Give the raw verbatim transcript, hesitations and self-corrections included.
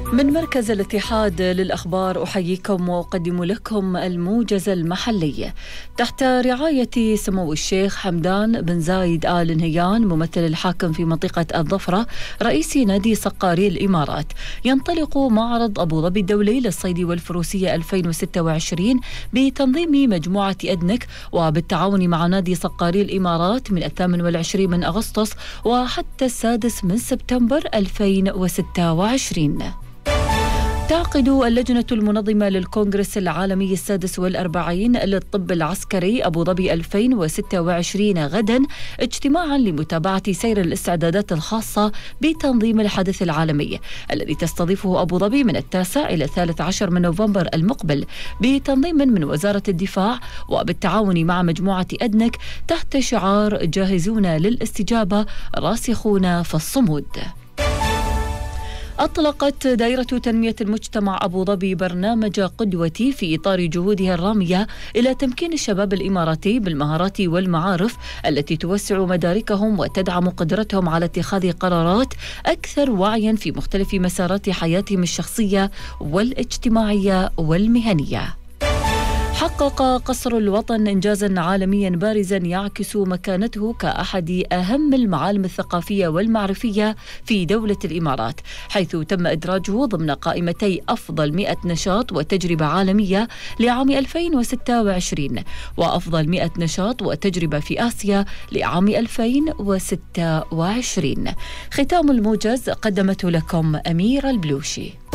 من مركز الاتحاد للأخبار أحييكم وأقدم لكم الموجز المحلي. تحت رعاية سمو الشيخ حمدان بن زايد آل نهيان ممثل الحاكم في منطقة الظفرة رئيس نادي صقاري الإمارات، ينطلق معرض أبو ظبي الدولي للصيد والفروسية ألفين وستة وعشرين بتنظيم مجموعة أدنك وبالتعاون مع نادي صقاري الإمارات من الثامن والعشرين من أغسطس وحتى السادس من سبتمبر ألفين وستة وعشرين. تعقد اللجنة المنظمة للكونغرس العالمي السادس والأربعين للطب العسكري أبو ظبي ألفين وستة وعشرين غدا اجتماعا لمتابعة سير الاستعدادات الخاصة بتنظيم الحدث العالمي الذي تستضيفه أبو ظبي من التاسع إلى الثالث عشر من نوفمبر المقبل بتنظيم من وزارة الدفاع وبالتعاون مع مجموعة أدنك تحت شعار جاهزون للاستجابة راسخون في الصمود. أطلقت دائرة تنمية المجتمع أبو ظبي برنامج قدوتي في إطار جهودها الرامية إلى تمكين الشباب الإماراتي بالمهارات والمعارف التي توسع مداركهم وتدعم قدرتهم على اتخاذ قرارات أكثر وعيا في مختلف مسارات حياتهم الشخصية والاجتماعية والمهنية. حقق قصر الوطن إنجازا عالميا بارزا يعكس مكانته كأحد أهم المعالم الثقافية والمعرفية في دولة الإمارات، حيث تم إدراجه ضمن قائمتي أفضل مئة نشاط وتجربة عالمية لعام ألفين وستة وعشرين وأفضل مئة نشاط وتجربة في آسيا لعام ألفين وستة وعشرين. ختام الموجز قدمته لكم أميرة البلوشي.